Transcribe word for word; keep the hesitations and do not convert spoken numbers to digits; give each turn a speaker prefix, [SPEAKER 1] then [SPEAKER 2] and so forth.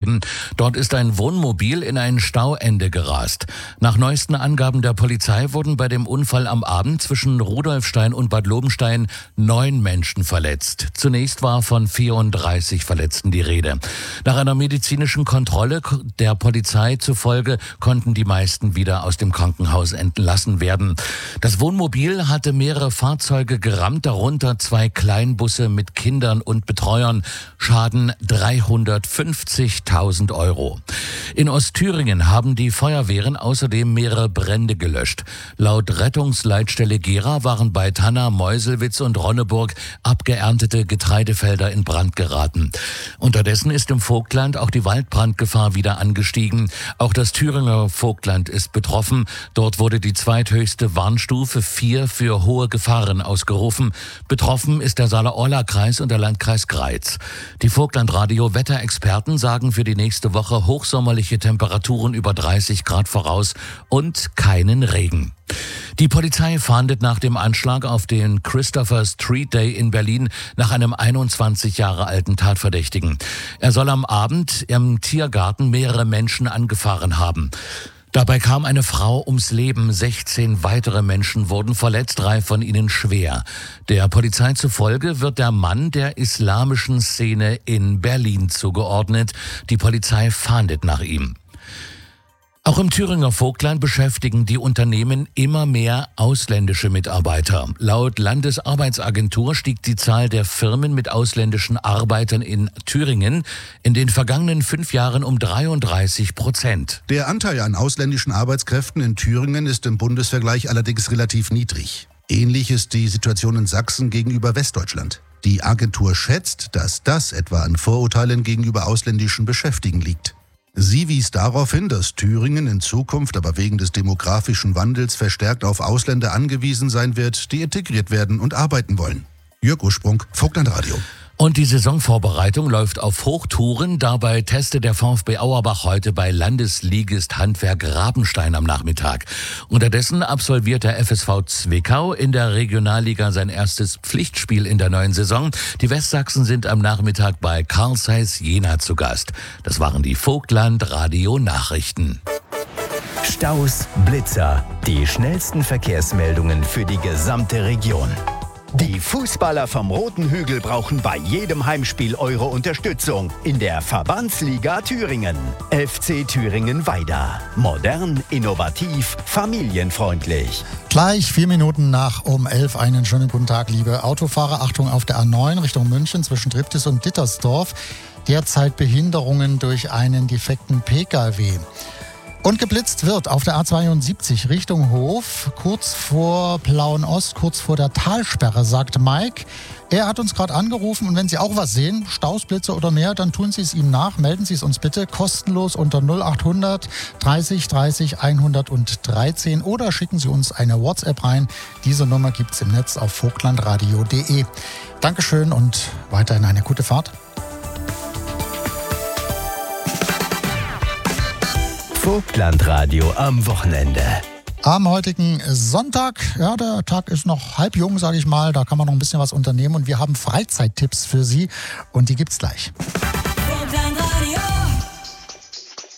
[SPEAKER 1] gegeben. Dort ist ein Wohnmobil in ein Stauende gerast. Nach neuesten Angaben der Polizei wurden bei dem Unfall am Abend zwischen Rudolfstein und Bad Lobenstein neun Menschen verletzt. Zunächst war von vierunddreißig Verletzten die Rede. Nach einer medizinischen Kontrolle der Polizei zufolge konnten die meisten wieder aus dem Krankenhaus entlassen werden. Das Wohnmobil hatte mehrere Fahrzeuge gerammt, darunter zwei Kleinbusse mit Kindern und Betreuern. Schaden dreihundertfünfzigtausend Euro. In Ostthüringen haben die Feuerwehren außerdem mehrere Brände gelöscht. Laut Rettungsleitstelle Gera waren bei Tanna, Meuselwitz und Ronneburg abgeerntete Getreidefelder in Brand geraten. Unterdessen ist im Vogtland auch die Waldbrandgefahr wieder angestiegen. Auch das Thüringer Vogtland ist betroffen. Dort wurde die zweithöchste Warnstufe vier für hohe Gefahren ausgerufen. Betroffen ist der Saale-Orla-Kreis und der Landkreis Greiz. Die Vogtland-Radio-Wetterexperten sagen für die nächste Woche hochsommerliche Temperaturen über dreißig Grad voraus und keinen Regen. Die Polizei fahndet nach dem Anschlag auf den Christopher Street Day in Berlin nach einem einundzwanzig Jahre alten Tatverdächtigen. Er soll am Abend im Tiergarten mehrere Menschen angefahren haben. Dabei kam eine Frau ums Leben, sechzehn weitere Menschen wurden verletzt, drei von ihnen schwer. Der Polizei zufolge wird der Mann der islamischen Szene in Berlin zugeordnet. Die Polizei fahndet nach ihm. Auch im Thüringer Vogtland beschäftigen die Unternehmen immer mehr ausländische Mitarbeiter. Laut Landesarbeitsagentur stieg die Zahl der Firmen mit ausländischen Arbeitern in Thüringen in den vergangenen fünf Jahren um dreiunddreißig Prozent.
[SPEAKER 2] Der Anteil an ausländischen Arbeitskräften in Thüringen ist im Bundesvergleich allerdings relativ niedrig. Ähnlich ist die Situation in Sachsen gegenüber Westdeutschland. Die Agentur schätzt, dass das etwa an Vorurteilen gegenüber ausländischen Beschäftigten liegt. Sie wies darauf hin, dass Thüringen in Zukunft aber wegen des demografischen Wandels verstärkt auf Ausländer angewiesen sein wird, die integriert werden und arbeiten wollen. Jörg Ursprung, Vogtlandradio.
[SPEAKER 1] Und die Saisonvorbereitung läuft auf Hochtouren. Dabei testet der VfB Auerbach heute bei Landesligist Handwerk Rabenstein am Nachmittag. Unterdessen absolviert der F S V Zwickau in der Regionalliga sein erstes Pflichtspiel in der neuen Saison. Die Westsachsen sind am Nachmittag bei Carl Zeiss Jena zu Gast. Das waren die Vogtland-Radio-Nachrichten.
[SPEAKER 3] Staus, Blitzer, die schnellsten Verkehrsmeldungen für die gesamte Region. Die Fußballer vom Roten Hügel brauchen bei jedem Heimspiel eure Unterstützung in der Verbandsliga Thüringen. F C Thüringen Weida. Modern, innovativ, familienfreundlich.
[SPEAKER 4] Gleich vier Minuten nach um elf. Einen schönen guten Tag, liebe Autofahrer. Achtung auf der A neun Richtung München zwischen Triptis und Dittersdorf. Derzeit Behinderungen durch einen defekten Pkw. Und geblitzt wird auf der A zweiundsiebzig Richtung Hof, kurz vor Plauen-Ost, kurz vor der Talsperre, sagt Mike. Er hat uns gerade angerufen und wenn Sie auch was sehen, Staus, Blitze oder mehr, dann tun Sie es ihm nach. Melden Sie es uns bitte kostenlos unter null achthundert dreißig dreißig hundertdreizehn oder schicken Sie uns eine WhatsApp rein. Diese Nummer gibt es im Netz auf vogtlandradio punkt de. Dankeschön und weiterhin eine gute Fahrt.
[SPEAKER 3] Vogtlandradio am Wochenende.
[SPEAKER 4] Am heutigen Sonntag, ja, der Tag ist noch halb jung, sage ich mal, da kann man noch ein bisschen was unternehmen und wir haben Freizeittipps für Sie und die gibt's gleich.